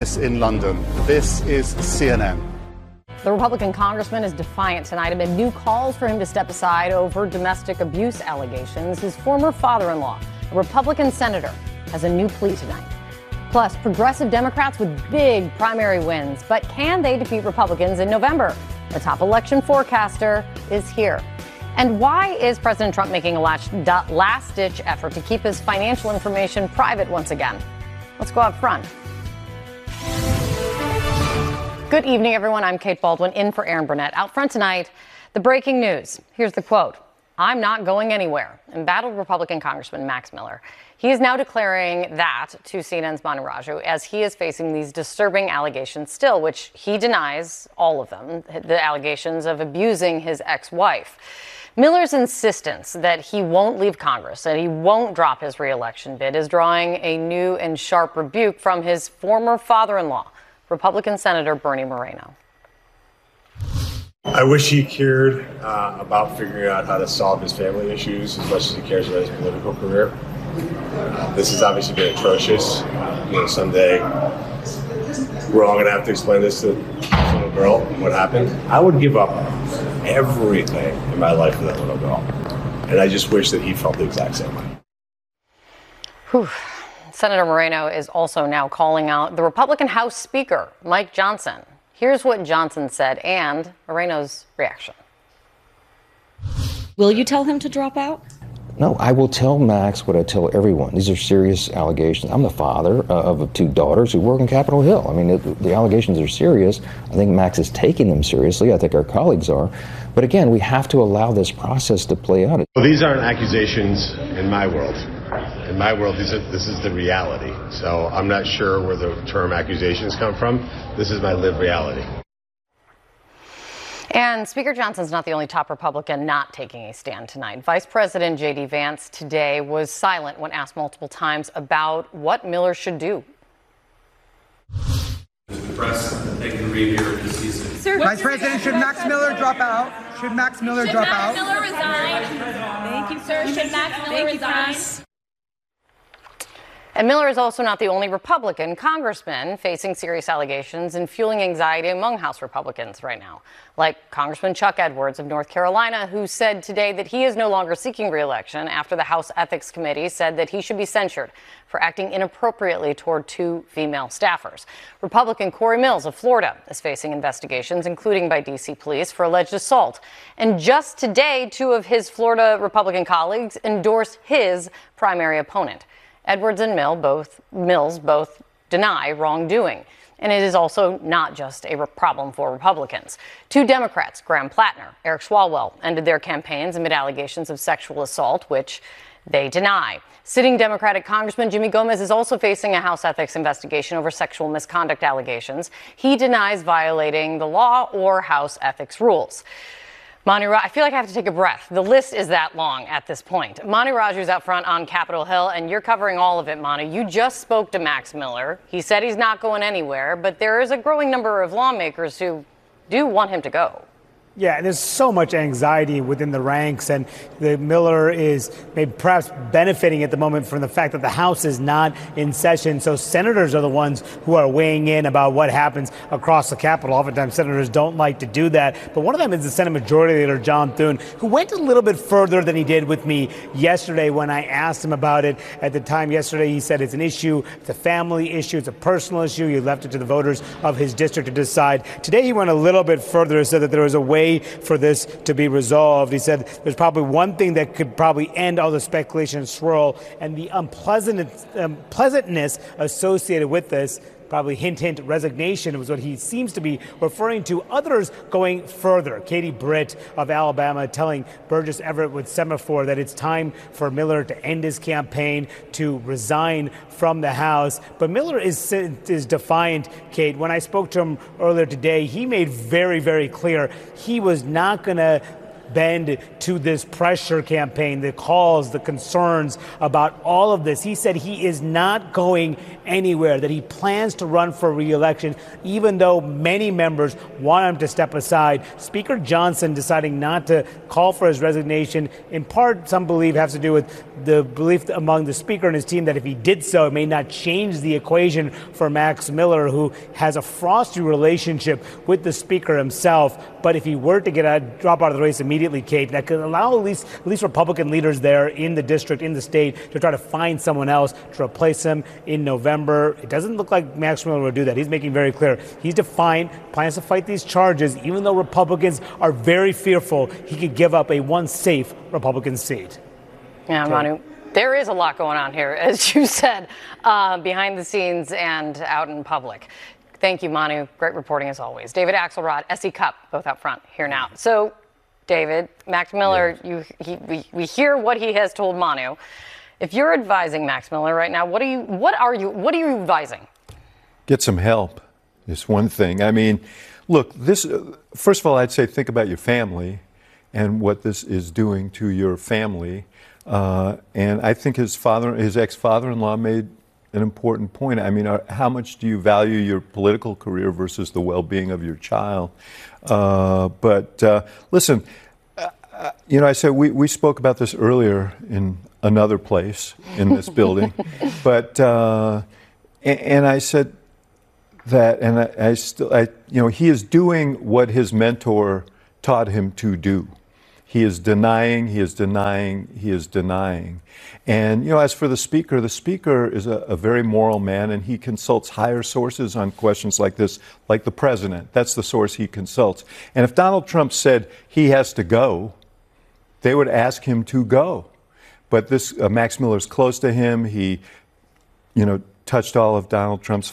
in London. This is CNN. The Republican congressman is defiant tonight amid new calls for him to step aside over domestic abuse allegations. His former father-in-law, a Republican senator, has a new plea tonight. Plus, progressive Democrats with big primary wins. But can they defeat Republicans in November? The top election forecaster is here. And why is President Trump making a last-ditch effort to keep his financial information private once again? Let's go up front. Good evening, everyone. I'm Kate Baldwin, in for Aaron Burnett. Out front tonight, the breaking news. Here's the quote. "I'm not going anywhere." Embattled Republican Congressman Max Miller. He is now declaring that to CNN's Manu Raju as he is facing these disturbing allegations still, which he denies all of them, the allegations of abusing his ex-wife. Miller's insistence that he won't leave Congress, that he won't drop his re-election bid, is drawing a new and sharp rebuke from his former father-in-law, Republican Senator Bernie Moreno. I wish he cared about figuring out how to solve his family issues as much as he cares about his political career. This has obviously been atrocious. Someday we're all going to have to explain this to this little girl, what happened. I would give up everything in my life for that little girl. And I just wish that he felt the exact same way. Whew. Senator Moreno is also now calling out the Republican House Speaker, Mike Johnson. Here's what Johnson said and Moreno's reaction. Will you tell him to drop out? No, I will tell Max what I tell everyone. These are serious allegations. I'm the father of two daughters who work in Capitol Hill. I mean, the allegations are serious. I think Max is taking them seriously. I think our colleagues are. But again, we have to allow this process to play out. Well, these aren't accusations in my world. In my world, this is the reality. So I'm not sure where the term accusations come from. This is my lived reality. And Speaker Johnson's not the only top Republican not taking a stand tonight. Vice President J.D. Vance today was silent when asked multiple times about what Miller should do. The press, they can read here this season. Sir, Vice President, should Max Miller drop out? Should Max Miller drop out? Should Max Miller resign? Thank you, sir. Should Max Miller resign? And Miller is also not the only Republican congressman facing serious allegations and fueling anxiety among House Republicans right now, like Congressman Chuck Edwards of North Carolina, who said today that he is no longer seeking re-election after the House Ethics Committee said that he should be censured for acting inappropriately toward two female staffers. Republican Corey Mills of Florida is facing investigations, including by D.C. police, for alleged assault. And just today, two of his Florida Republican colleagues endorsed his primary opponent. Edwards and Mills both deny wrongdoing. And it is also not just a problem for Republicans. Two Democrats, Graham Plattner, Eric Swalwell, ended their campaigns amid allegations of sexual assault, which they deny. Sitting Democratic Congressman Jimmy Gomez is also facing a House ethics investigation over sexual misconduct allegations. He denies violating the law or House ethics rules. Manu, I feel like I have to take a breath. The list is that long at this point. Manu Raju's out front on Capitol Hill, and you're covering all of it, Manu. You just spoke to Max Miller. He said he's not going anywhere, but there is a growing number of lawmakers who do want him to go. Yeah, there's so much anxiety within the ranks, and the Miller is maybe perhaps benefiting at the moment from the fact that the House is not in session. So senators are the ones who are weighing in about what happens across the Capitol. Oftentimes senators don't like to do that. But one of them is the Senate Majority Leader, John Thune, who went a little bit further than he did with me yesterday when I asked him about it. At the time yesterday, he said it's an issue, it's a family issue, it's a personal issue. He left it to the voters of his district to decide. Today, he went a little bit further and said that there was a way for this to be resolved. He said there's probably one thing that could probably end all the speculation and swirl, and the unpleasantness associated with this. Probably hint, hint, resignation was what he seems to be referring to. Others going further. Katie Britt of Alabama telling Burgess Everett with Semaphore that it's time for Miller to end his campaign, to resign from the House. But Miller is defiant, Kate. When I spoke to him earlier today, he made very, very clear he was not going to bend to this pressure campaign, the calls, the concerns about all of this. He said he is not going anywhere, that he plans to run for re-election, even though many members want him to step aside. Speaker Johnson deciding not to call for his resignation, in part, some believe, has to do with the belief among the speaker and his team that if he did so, it may not change the equation for Max Miller, who has a frosty relationship with the speaker himself. But if he were to drop out of the race immediately, Kate, that could allow at least Republican leaders there in the district, in the state, to try to find someone else to replace him in November. It doesn't look like Max Miller will do that. He's making very clear he's defiant, plans to fight these charges, even though Republicans are very fearful he could give up a once safe Republican seat. Yeah, Manu, there is a lot going on here, as you said, behind the scenes and out in public. Thank you, Manu. Great reporting as always. David Axelrod, SE Cupp, both up front here now. So, David, Max Miller, we hear what he has told Manu. If you're advising Max Miller right now, what are you advising? Get some help is one thing. I mean, look, first of all, I'd say think about your family and what this is doing to your family. And I think his ex-father-in-law made an important point. I mean, how much do you value your political career versus the well-being of your child? But listen, I said we spoke about this earlier in another place in this building, but and I said that, and he is doing what his mentor taught him to do. He is denying, he is denying, he is denying. And, as for the speaker is a very moral man, and he consults higher sources on questions like this, like the president. That's the source he consults. And if Donald Trump said he has to go, they would ask him to go. But this Max Miller's close to him. He, touched all of Donald Trump's